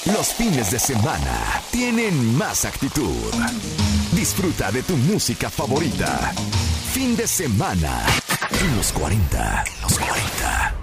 Los fines de semana tienen más actitud. Disfruta de tu música favorita. Fin de semana en los 40. En los 40.